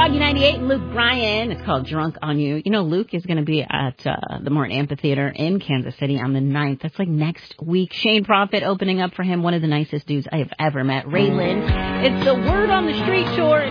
Froggy 98 and Luke Bryan. It's called Drunk on You. You know, Luke is going to be at the Morton Amphitheater in Kansas City on the 9th. That's like next week. Shane Prophet opening up for him. One of the nicest dudes I have ever met. Ray Lynn. It's the Word on the Street Tour.